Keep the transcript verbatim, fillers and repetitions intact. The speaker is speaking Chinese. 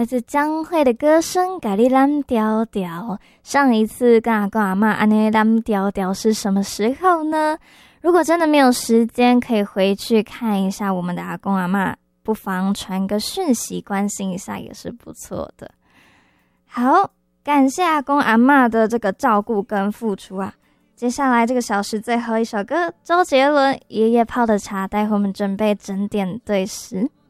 来自江蕙的歌声给你蓝调调。上一次跟阿公阿嬷安尼蓝调调是什么时候呢？如果真的没有时间，可以回去看一下我们的阿公阿嬷，不妨传个讯息关心一下也是不错的。好，感谢阿公阿嬷的这个照顾跟付出啊。接下来这个小时最后一首歌，周杰伦《爷爷泡的茶》，待会我们准备整点对时。